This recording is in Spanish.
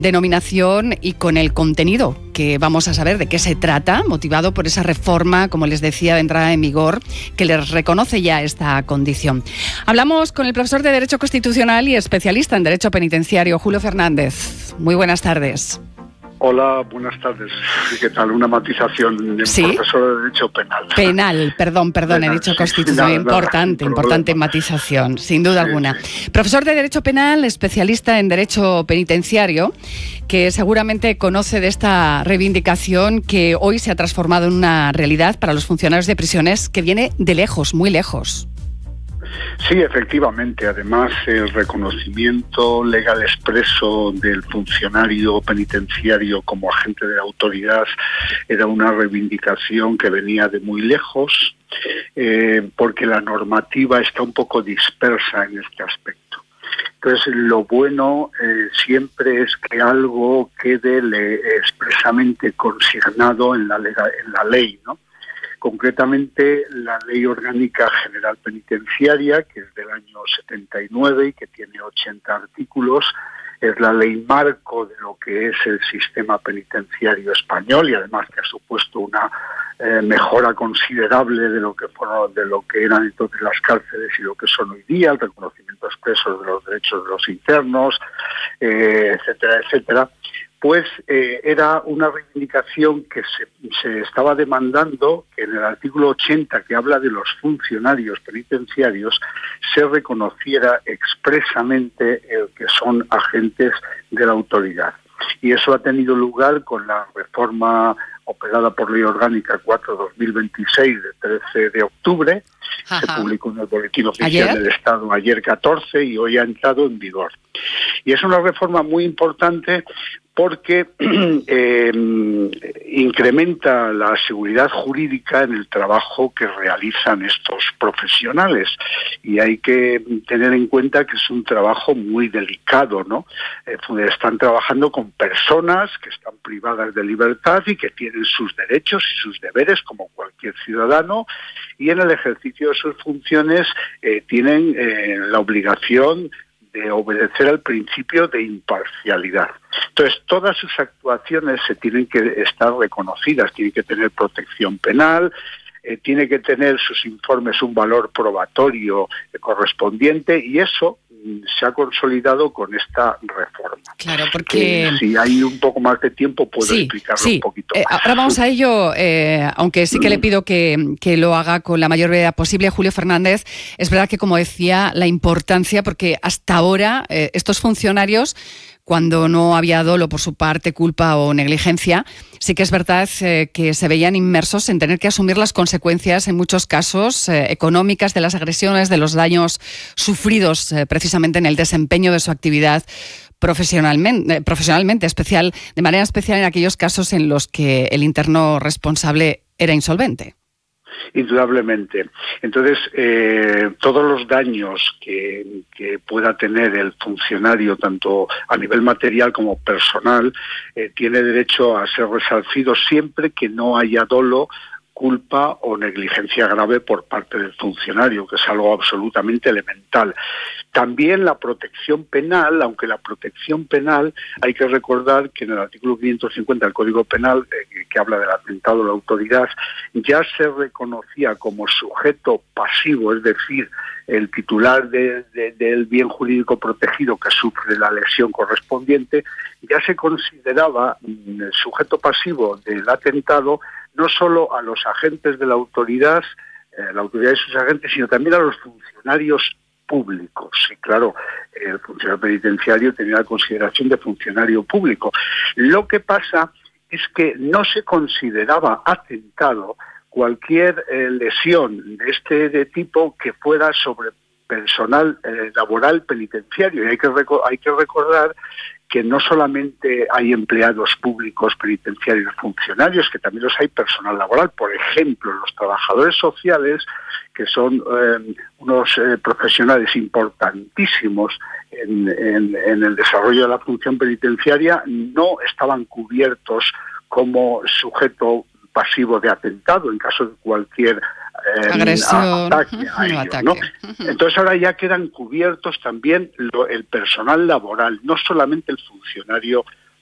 denominación y con el contenido, que vamos a saber de qué se trata, motivado por esa reforma, como les decía, de entrada en vigor, que les reconoce ya esta condición. Hablamos con el profesor de Derecho Constitucional y especialista en Derecho Penitenciario, Julio Fernández. Muy buenas tardes. Hola, buenas tardes. ¿Qué tal? Una matización de profesor de Derecho Penal. Perdón, he dicho Constitución. Importante matización, sin duda alguna. Profesor de Derecho Penal, especialista en Derecho Penitenciario, que seguramente conoce de esta reivindicación que hoy se ha transformado en una realidad para los funcionarios de prisiones que viene de lejos, muy lejos. Sí, efectivamente. Además, el reconocimiento legal expreso del funcionario penitenciario como agente de la autoridad era una reivindicación que venía de muy lejos, porque la normativa está un poco dispersa en este aspecto. Entonces, lo bueno siempre es que algo quede expresamente consignado en la ley, ¿no? Concretamente, la Ley Orgánica General Penitenciaria, que es del año 79 y que tiene 80 artículos, es la ley marco de lo que es el sistema penitenciario español y además que ha supuesto una mejora considerable de lo que eran entonces las cárceles y lo que son hoy día, el reconocimiento expreso de los derechos de los internos, etcétera, etcétera. Pues era una reivindicación que se estaba demandando que en el artículo 80, que habla de los funcionarios penitenciarios, se reconociera expresamente que son agentes de la autoridad. Y eso ha tenido lugar con la reforma operada por Ley Orgánica 4/2026 de 13 de octubre. Se publicó en el Boletín Oficial del Estado ayer 14 y hoy ha entrado en vigor. Y es una reforma muy importante porque incrementa la seguridad jurídica en el trabajo que realizan estos profesionales. Y hay que tener en cuenta que es un trabajo muy delicado, ¿no? Están trabajando con personas que están privadas de libertad y que tienen sus derechos y sus deberes como cualquier ciudadano, y en el ejercicio de sus funciones tienen la obligación de obedecer al principio de imparcialidad. Entonces, todas sus actuaciones se tienen que estar reconocidas, tienen que tener protección penal, tiene que tener sus informes un valor probatorio correspondiente, y eso se ha consolidado con esta reforma. Claro, porque si hay un poco más de tiempo puedo explicarlo un poquito más. Ahora vamos a ello, aunque sí que le pido que lo haga con la mayor brevedad posible. Julio Fernández, es verdad que, como decía, la importancia, porque hasta ahora estos funcionarios, cuando no había dolo por su parte, culpa o negligencia, sí que es verdad que se veían inmersos en tener que asumir las consecuencias, en muchos casos, económicas de las agresiones, de los daños sufridos precisamente en el desempeño de su actividad profesionalmente, de manera especial en aquellos casos en los que el interno responsable era insolvente. Indudablemente. Entonces, todos los daños que pueda tener el funcionario, tanto a nivel material como personal, tiene derecho a ser resarcido siempre que no haya dolo, culpa o negligencia grave por parte del funcionario, que es algo absolutamente elemental. También la protección penal, aunque la protección penal, hay que recordar que en el artículo 550 del Código Penal, que habla del atentado a la autoridad, ya se reconocía como sujeto pasivo, es decir, el titular del bien jurídico protegido que sufre la lesión correspondiente, ya se consideraba sujeto pasivo del atentado no solo a los agentes de la autoridad y sus agentes, sino también a los funcionarios públicos. Y claro, el funcionario penitenciario tenía la consideración de funcionario público. Lo que pasa es que no se consideraba atentado cualquier lesión de tipo que fuera sobre personal laboral penitenciario. Y hay que recordar que no solamente hay empleados públicos penitenciarios funcionarios, que también los hay personal laboral. Por ejemplo, los trabajadores sociales, que son unos profesionales importantísimos en el desarrollo de la función penitenciaria, no estaban cubiertos como sujeto pasivo de atentado en caso de cualquier agresión, ataque a ellos, ¿no? Entonces ahora ya quedan cubiertos también el personal laboral, no solamente el funcionario